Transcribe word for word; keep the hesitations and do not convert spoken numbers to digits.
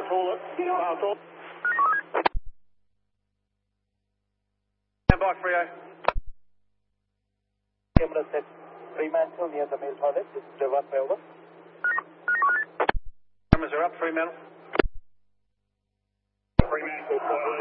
Mile toilet. Mile toilet. Stand by, Frio. Camera set Fremantle near the male toilet. This is one by over. Cameras are up, Fremantle. Fremantle toilet.